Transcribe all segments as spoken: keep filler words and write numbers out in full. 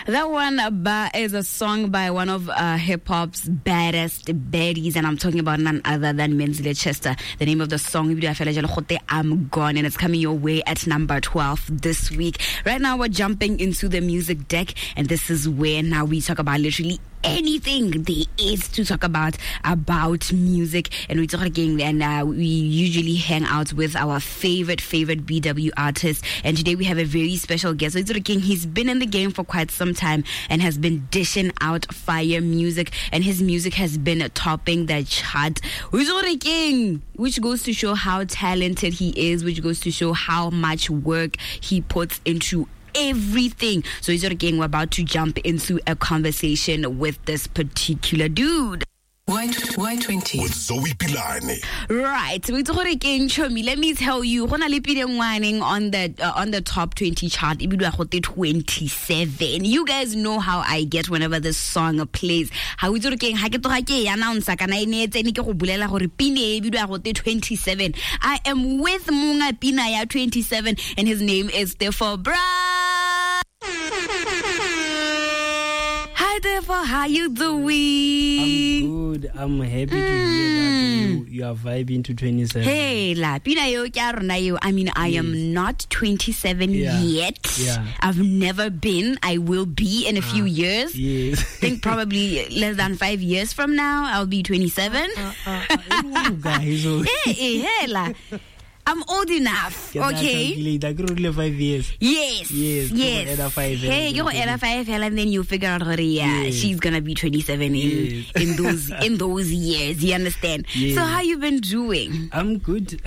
That one uh, is a song by one of uh, hip-hop's baddest baddies, and I'm talking about none other than Menzile Chester. The name of the song, I'm Gone, and it's coming your way at number twelve this week. Right now, we're jumping into the music deck, and this is where now we talk about literally anything there is to talk about about music. And we talk again, and uh, we usually hang out with our favorite favorite B W artists, and today we have a very special guest. So Izuru King, he's been in the game for quite some time and has been dishing out fire music, and his music has been topping the chart. Izuru King, which goes to show how talented he is, which goes to show how much work he puts into everything. So Izuru King, we're about to jump into a conversation with this particular dude. Y twenty with Zoe Pilane. Right. With Izuru King, Chomi, let me tell you, Hona Lipide whining on the uh, on the top twenty chart. twenty-seven. You guys know how I get whenever this song plays. How Izuru King ha ke toga ke announce kana ine tsene ke go bulela gore pine e bidwa twenty-seven. I am with Munga Pina ya twenty-seven, and his name is Tefo Bra. Hi Tefo, how you doing? I'm good. I'm happy to hear that you, you are vibing to twenty-seven. Hey, la pina yo kya rona yo. I mean, I yes. am not twenty-seven yeah. yet. Yeah. I've never been. I will be in a few uh, years. Yes. I think probably less than five years from now, I'll be twenty-seven. Uh, uh, uh, guys, oh. Hey, hey, hey, la. I'm old enough, okay? Five years. Yes, yes, yes. Five hey, you go add five, and then you figure out her. Yeah, yes. She's gonna be twenty-seven in, yes. in those in those years. You understand? Yes. So how you been doing? I'm good.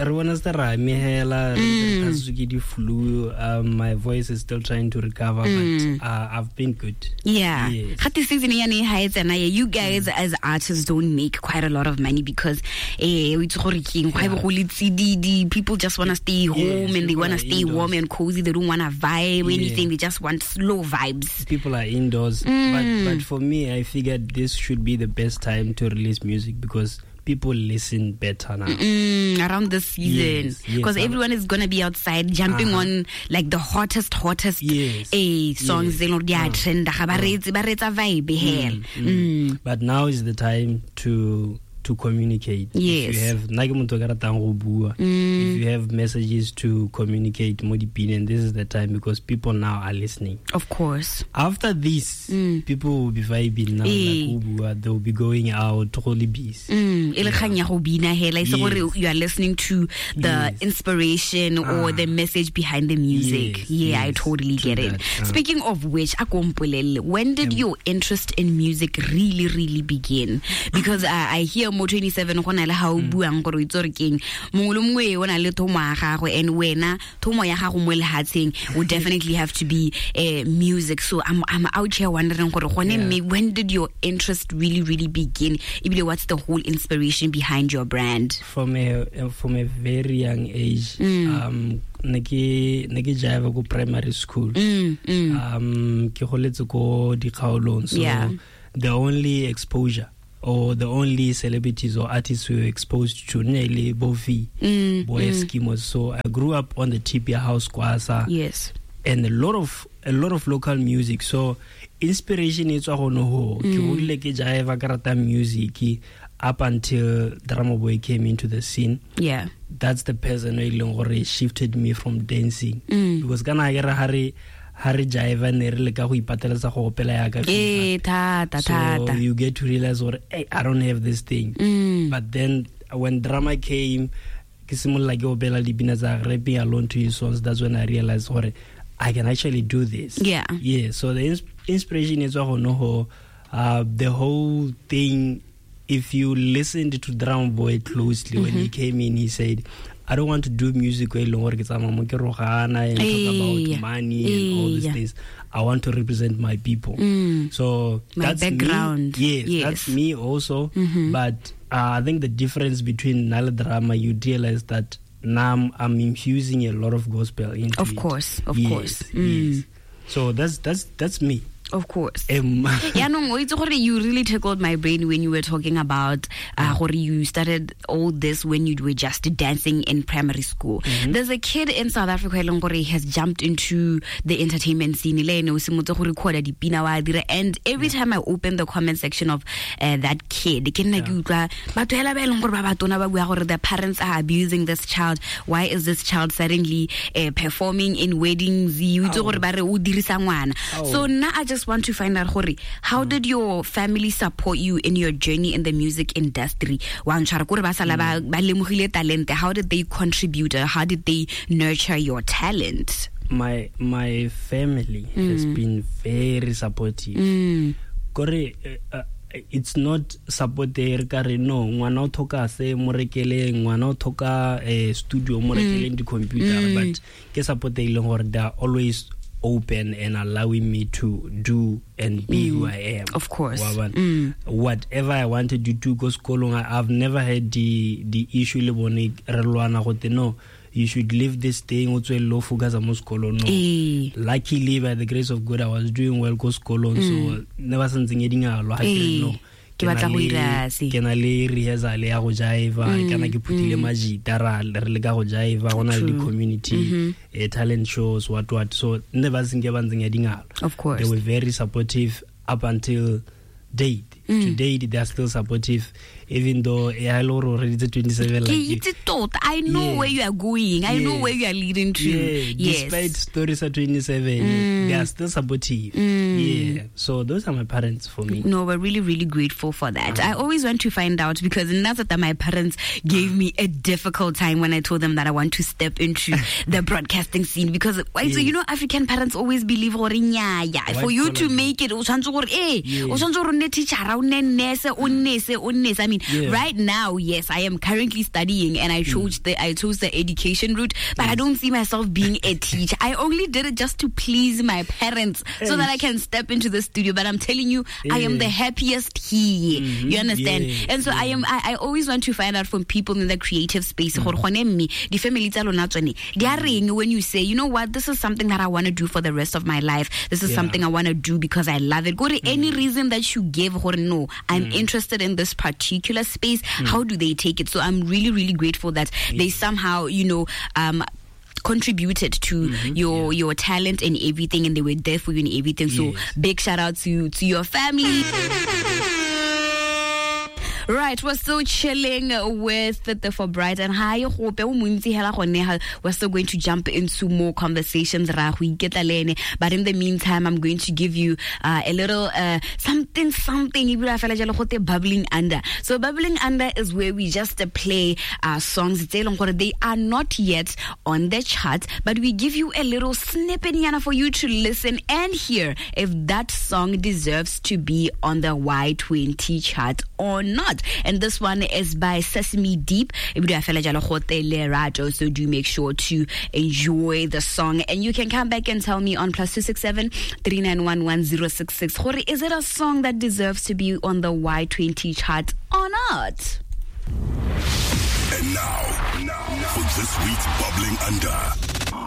Flu. Um, my voice is still trying to recover, mm. but uh, I've been good. Yeah. Yes. You guys mm. as artists don't make quite a lot of money because eh, yeah. people just want to stay home yes, and they want to stay indoors. warm and cozy. They don't want to vibe or yeah. anything. They just want slow vibes. People are indoors. Mm. But, but for me, I figured this should be the best time to release music because people listen better now. Mm, around this season. Because yes, yes, everyone is going to be outside jumping uh-huh. on like the hottest, hottest yes. eh, songs. Yes. Uh-huh. Mm. Mm. But now is the time to... to communicate. Yes. If you have mm. if you have messages to communicate more deeply, and this is the time because people now are listening. Of course. After this, mm. people will be vibing now. E. Like they will be going out totally busy. Mm. Yeah. Like yes. you are listening to the yes. inspiration or ah. the message behind the music. Yes. Yeah, yes. I totally get True it. that. Ah. Speaking of which, when did um, your interest in music really, really begin? Because uh, I hear mo twenty-seven go na le ha o buang gore Izuru King mongwe mongwe o na le thomo ya gago, and wena thomo ya gago mo lehatsheng would definitely have to be uh, music. So I'm I'm out here wondering gore gone me, when did your interest really really begin? Ibile, what's the whole inspiration behind your brand? From a from a very young age. Mm. um neke neke jaiva go primary school. Mm, mm. um ke goletse go dikgaolong, so yeah. the only exposure or the only celebrities or artists we were exposed to nearly Bofi, mm, Boy mm. Eskimos. So I grew up on the Tipia House Kwasa. Yes. And a lot of a lot of local music. So inspiration is ho no ke hodile ke jaiva karata music up until Drama Boy came into the scene. Yeah. That's the person who shifted me from dancing. Mm. Because kana gara hari Hari Jaiva ne re le ka go ipatela sa go opela ya ka. Eh, ta ta ta. So you get to realize, or hey, I don't have this thing. Mm. But then when drama came, ke simolla ke opela dipina tsa rapping alone to his songs. That's when I realized, or I can actually do this. Yeah. Yeah. So the ins- inspiration is ho no uh the whole thing. If you listened to Drama Boy closely, mm-hmm. when he came in, he said, I don't want to do music where and talk about money and all these things. I want to represent my people. Mm. So my that's background. me. Yes, yes, that's me also. Mm-hmm. But uh, I think the difference between Nala Drama, you realize that now I'm, I'm infusing a lot of gospel into Of it. course, of yes, course. Yes. Mm. So that's that's that's me. Of course. Um, Yeah, no, it's already, you really tickled my brain when you were talking about uh, how you started all this when you were just dancing in primary school. Mm-hmm. There's a kid in South Africa who has jumped into the entertainment scene, and every time I open the comment section of uh, that kid, yeah. the parents are abusing this child. Why is this child suddenly uh, performing in weddings? Oh. So now I just want to find out, how did your family support you in your journey in the music industry? Mm. How did they contribute? How did they nurture your talent? My my family mm. has been very supportive. Mm. Kore, uh, it's not supporter kare no ngwana o thoka se morekele ngwana o thoka studio morekele mm. the computer mm. but ke supporter ile gore they are always open and allowing me to do and be mm. who I am. Of course. Mm. Whatever I wanted to do, go school. I've never had the the issue le bone relwana gote no. You should leave this thing. No. E. Luckily, by the grace of God, I was doing well. Go school. Mm. So never something editing a lot. No. Can I rehearsal ya go jive? Can I putile majita ra re ga go jive on the community uh, talent shows what what? So never sing something editing a. Of course, they were very supportive up until date. Mm. To date, they are still supportive, even though I already twenty-seven. Like I know yeah. where you are going. I yeah. know where you are leading to. Yeah. Yes. Despite stories at twenty-seven, mm. they are still supportive. Mm. Yeah. So those are my parents for me. No, we're really, really grateful for that. Mm. I always want to find out, because not that my parents gave me a difficult time when I told them that I want to step into the broadcasting scene, because yes. so you know, African parents always believe for you to make it. I mean, yeah. right now, yes, I am currently studying, and I chose mm. the I chose the education route, but yes. I don't see myself being a teacher. I only did it just to please my parents, yes. so that I can step into the studio. But I'm telling you, yeah. I am the happiest here. Mm-hmm. You understand? Yeah. And so yeah. I am. I, I always want to find out from people in the creative space. Mm. When you say, you know what, this is something that I want to do for the rest of my life. This is yeah. something I want to do because I love it. Go to mm. any reason that you give. No, I'm mm. interested in this particular space. Mm. How do they take it? So I'm really, really grateful that yeah. they somehow, you know, um, contributed to mm-hmm. your yeah. your talent and everything, and they were there for you and everything. So yes. big shout out to to your family. Right, we're still chilling with the, the For Bright and High Hope. We're still going to jump into more conversations. But in the meantime, I'm going to give you uh, a little uh, something, something. Bubbling Under. So Bubbling Under is where we just uh, play uh, songs. They are not yet on the chart, but we give you a little snippet for you to listen and hear if that song deserves to be on the Y twenty chart or not. And this one is by Sesame Deep. So do make sure to enjoy the song. And you can come back and tell me on plus two six seven, three nine one, one zero six six. Is it a song that deserves to be on the Y twenty chart or not? And now, now, now for this week's Bubbling Under.